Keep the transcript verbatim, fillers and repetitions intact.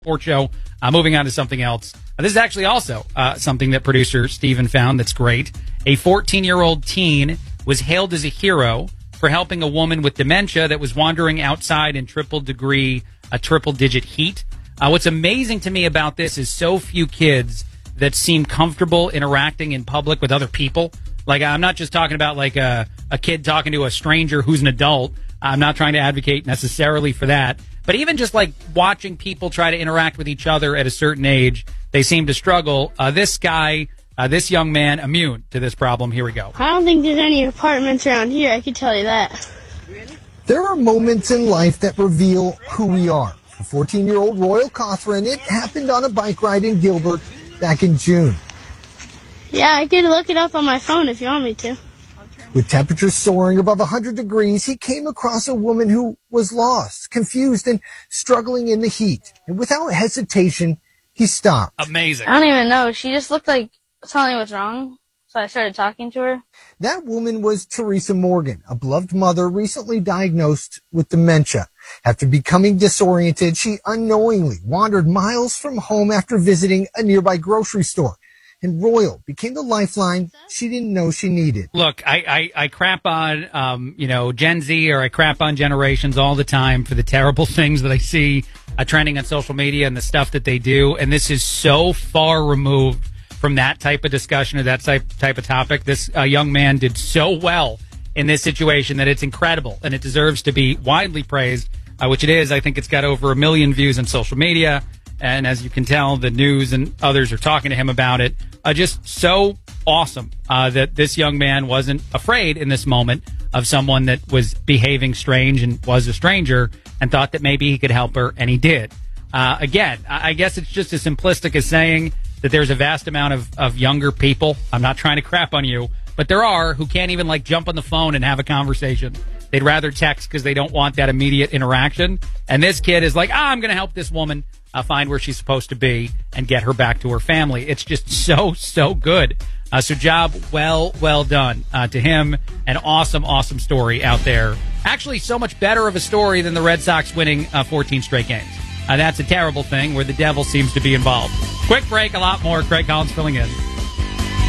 Sports show. Uh, moving on to something else. Uh, this is actually also uh, something that producer Steven found that's great. A fourteen-year-old teen was hailed as a hero for helping a woman with dementia that was wandering outside in triple degree, a triple digit heat. Uh, what's amazing to me about this is so few kids that seem comfortable interacting in public with other people. Like, I'm not just talking about like a, a kid talking to a stranger who's an adult. I'm not trying to advocate necessarily for that. But even just like watching people try to interact with each other at a certain age, they seem to struggle. Uh, this guy, uh, this young man, immune to this problem. Here we go. I don't think there's any apartments around here. I can tell you that. There are moments in life that reveal who we are. For fourteen-year-old Royal Cothran, it happened on a bike ride in Gilbert back in June. Yeah, I can look it up on my phone if you want me to. With temperatures soaring above one hundred degrees, he came across a woman who was lost, confused, and struggling in the heat. And without hesitation, he stopped. Amazing. I don't even know. She just looked like something was wrong, so I started talking to her. That woman was Teresa Morgan, a beloved mother recently diagnosed with dementia. After becoming disoriented, she unknowingly wandered miles from home after visiting a nearby grocery store. And Royal became the lifeline she didn't know she needed. Look, I, I, I crap on, um, you know, Gen Z, or I crap on generations all the time for the terrible things that I see uh, trending on social media and the stuff that they do. And this is so far removed from that type of discussion or that type, type of topic. This uh, young man did so well in this situation that it's incredible, and it deserves to be widely praised, uh, which it is. I think it's got over a million views on social media. And as you can tell, the news and others are talking to him about it. Uh, just so awesome uh, that this young man wasn't afraid in this moment of someone that was behaving strange and was a stranger, and thought that maybe he could help her, and he did. Uh, again, I guess it's just as simplistic as saying that there's a vast amount of, of younger people. I'm not trying to crap on you, but there are who can't even like jump on the phone and have a conversation. They'd rather text because they don't want that immediate interaction. And this kid is like, ah, I'm going to help this woman uh, find where she's supposed to be and get her back to her family. It's just so, so good. Uh, so job well, well done uh, to him. An awesome, awesome story out there. Actually, so much better of a story than the Red Sox winning uh, fourteen straight games. Uh, that's a terrible thing where the devil seems to be involved. Quick break, a lot more. Craig Collins filling in.